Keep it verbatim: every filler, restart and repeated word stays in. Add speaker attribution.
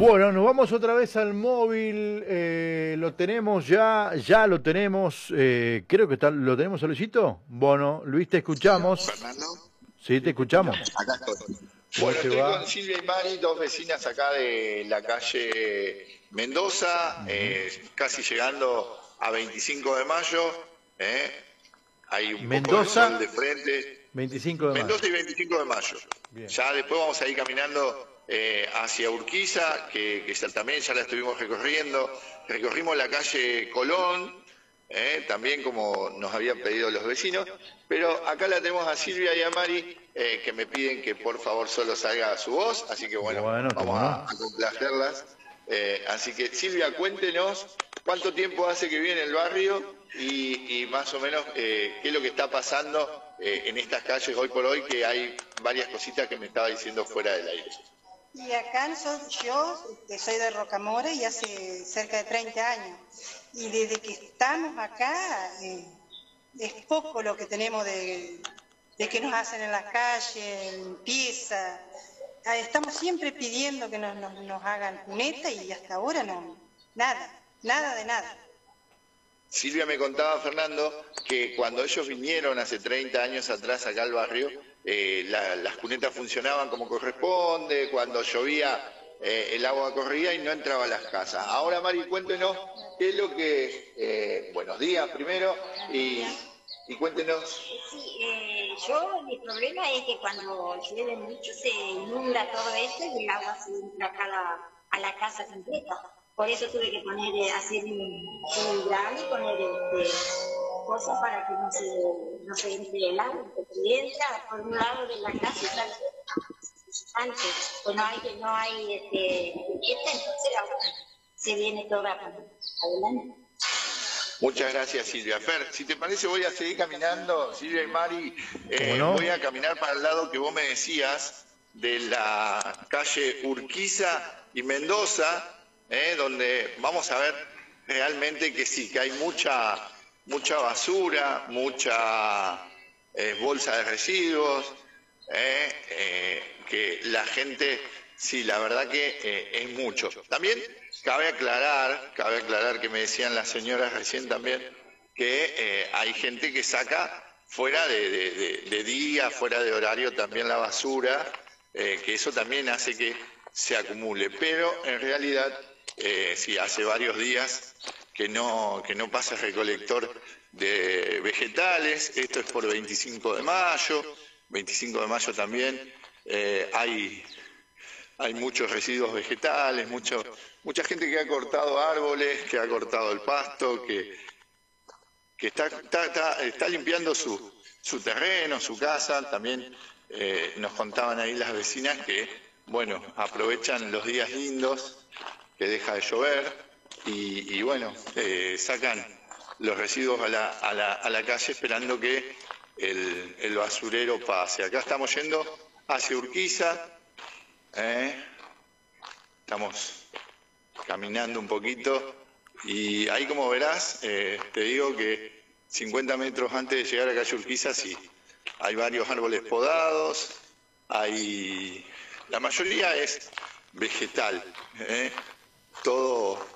Speaker 1: Bueno, nos vamos otra vez al móvil, eh, lo tenemos ya, ya lo tenemos, eh, creo que está, lo tenemos a Luisito. Bueno, Luis, te escuchamos.
Speaker 2: Fernando,
Speaker 1: Sí, te escuchamos.
Speaker 2: acá estoy.
Speaker 1: ¿Cómo
Speaker 2: Bueno,
Speaker 1: te
Speaker 2: estoy
Speaker 1: va?
Speaker 2: con Silvia y Mari, dos vecinas acá de la calle Mendoza, eh, casi llegando a veinticinco de mayo. eh. Hay un poco de sol
Speaker 1: Mendoza,
Speaker 2: de frente.
Speaker 1: veinticinco de mayo.
Speaker 2: Mendoza y veinticinco de mayo.
Speaker 1: Bien.
Speaker 2: Ya después vamos a ir caminando eh, hacia Urquiza, que, que ya, también ya la estuvimos recorriendo. Recorrimos la calle Colón, eh, también como nos habían pedido los vecinos. Pero acá la tenemos a Silvia y a Mari, eh, que me piden que por favor solo salga su voz. Así que bueno,
Speaker 1: Bueno,
Speaker 2: vamos
Speaker 1: cómo
Speaker 2: a,
Speaker 1: no.
Speaker 2: a complacerlas. Eh, así que Silvia, cuéntenos cuánto tiempo hace que vive en el barrio y, y más o menos eh, qué es lo que está pasando eh, en estas calles hoy por hoy, que hay varias cositas que me estaba diciendo fuera del aire.
Speaker 3: Y acá nosotros, yo que soy de Rocamora y hace cerca de treinta años, y desde que estamos acá eh, es poco lo que tenemos de, de que nos hacen en las calles, limpieza. Ah, estamos siempre pidiendo que nos, nos, nos hagan cuneta y hasta ahora no, nada, nada de nada.
Speaker 2: Silvia me contaba, Fernando, que cuando ellos vinieron hace treinta años atrás acá al barrio, eh, la, las cunetas funcionaban como corresponde, cuando llovía eh, el agua corría y no entraba a las casas. Ahora, Mari, cuéntenos qué es lo que... Eh, buenos días primero y, y cuéntenos...
Speaker 4: Sí, eh, yo, mi problema es que cuando llueve mucho se inunda todo esto y el agua se entra acá a la, a la casa completa. Por eso tuve que poner, eh, hacer un, un hidral y poner este, cosas para que no se, no se entre el agua, porque entra por un lado de la casa y sale antes, pues no hay, no hay este, entonces la agua se viene toda para adelante.
Speaker 2: Muchas gracias, Silvia. Fer, si te parece voy a seguir caminando, Silvia y Mari, eh,
Speaker 1: no?
Speaker 2: voy a caminar para el lado que vos me decías, de la calle Urquiza y Mendoza, eh, donde vamos a ver realmente que sí, que hay mucha, mucha basura, mucha eh, bolsa de residuos, eh, eh, que la gente, sí, la verdad que eh, es mucho. También cabe aclarar, cabe aclarar que me decían las señoras recién también, que eh, hay gente que saca fuera de, de, de, de día, fuera de horario también la basura, eh, que eso también hace que se acumule. Pero en realidad, eh, sí, hace varios días que no, que no pasa recolector de vegetales. Esto es por veinticinco de mayo, veinticinco de mayo también eh, hay... Hay muchos residuos vegetales, mucho, mucha gente que ha cortado árboles, que ha cortado el pasto, que, que está, está, está, está limpiando su, su terreno, su casa. También eh, nos contaban ahí las vecinas que, bueno, aprovechan los días lindos, que deja de llover, y, y bueno, eh, sacan los residuos a la, a la, a la calle esperando que el, el basurero pase. Acá estamos yendo hacia Urquiza. Eh, estamos caminando un poquito y ahí, como verás, eh, te digo que cincuenta metros antes de llegar a calle Urquiza, sí, hay varios árboles podados, hay, la mayoría es vegetal, eh, todo,